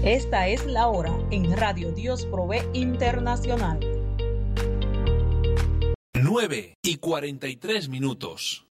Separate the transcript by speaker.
Speaker 1: Esta es la hora en Radio Dios Provee Internacional.
Speaker 2: 9:43.